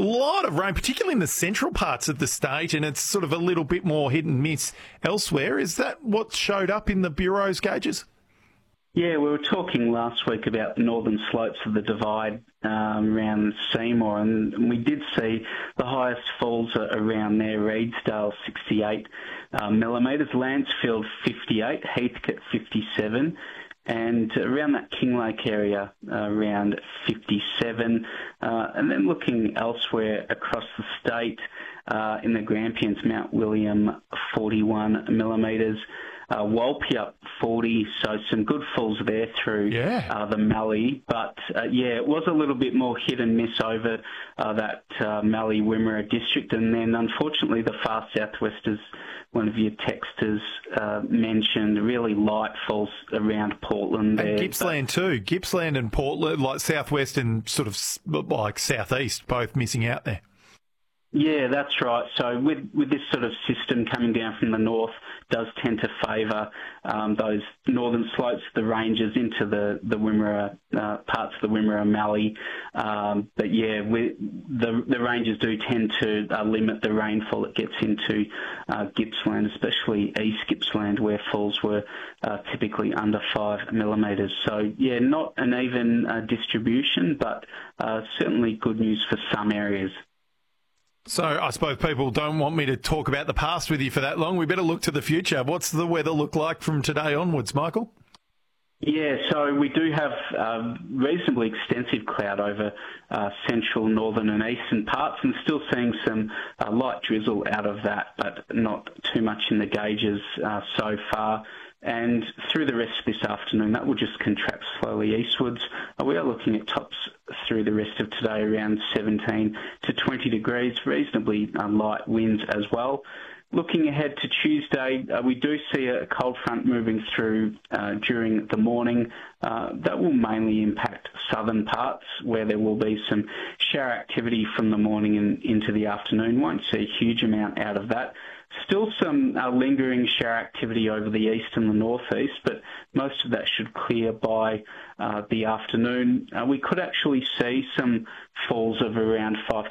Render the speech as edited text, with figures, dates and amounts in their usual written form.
A lot of rain, particularly in the central parts of the state, and it's sort of a little bit more hit and miss elsewhere. Is that what showed up in the Bureau's gauges? Yeah, we were talking last week about the northern slopes of the Divide around Seymour, and we did see the highest falls around there. Reedsdale 68 millimetres, Lancefield 58, Heathcote 57, and around that Kinglake area around 57. And then looking elsewhere across the state, in the Grampians, Mount William 41 millimetres. Walpy up 40, so some good falls there through the Mallee. But, it was a little bit more hit and miss over that Mallee-Wimmera district. And then, unfortunately, the far southwest, as one of your texters mentioned, really light falls around Portland there. And Gippsland too. Gippsland and Portland, like southwest and sort of like southeast, both missing out there. Yeah, that's right. So with this sort of system coming down from the north, does tend to favour those northern slopes, the ranges into the Wimmera, parts of the Wimmera Mallee. But yeah, the ranges do tend to limit the rainfall that gets into Gippsland, especially East Gippsland, where falls were typically under 5 millimetres. So yeah, not an even distribution, but certainly good news for some areas. So I suppose people don't want me to talk about the past with you for that long. We better look to the future. What's the weather look like from today onwards, Michael? Yeah, so we do have reasonably extensive cloud over central, northern and eastern parts, and still seeing some light drizzle out of that, but not too much in the gauges so far. And through the rest of this afternoon, that will just contract slowly eastwards. We are looking at tops through the rest of today around 17 to 20 degrees, reasonably light winds as well. Looking ahead to Tuesday, we do see a cold front moving through during the morning. That will mainly impact southern parts, where there will be some shower activity from the morning and into the afternoon. Won't see a huge amount out of that. Still some lingering shower activity over the east and the northeast, but most of that should clear by the afternoon. We could actually see some falls of around 5